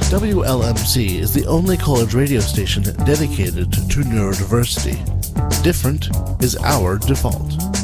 WLMC is the only college radio station dedicated to neurodiversity. Different is our default.